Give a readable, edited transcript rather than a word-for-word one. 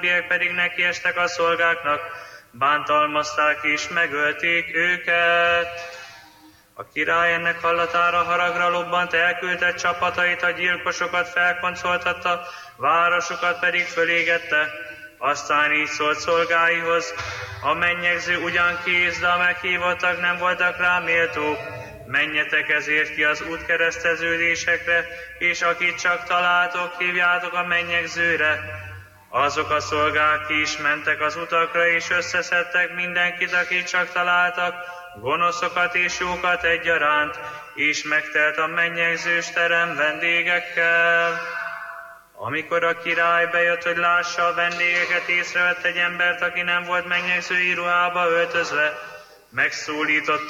pedig nekiestek a szolgáknak, bántalmazták és megölték őket. A király ennek hallatára haragra lobbant, elküldte csapatait, a gyilkosokat felkoncoltatta, városokat pedig fölégette. Aztán így szólt szolgáihoz: a mennyegző ugyan kész, de a meghívottak nem voltak rá méltók. Menjetek ezért ki az útkereszteződésekre, és akit csak találtok, hívjátok a mennyegzőre. Azok a szolgák ki is mentek az utakra, és összeszedtek mindenkit, akit csak találtak, gonoszokat és jókat egyaránt, és megtelt a mennyegzős terem vendégekkel. Amikor a király bejött, hogy lássa a vendégeket, észrevett egy embert, aki nem volt mennyegzői ruhába öltözve. Megszólította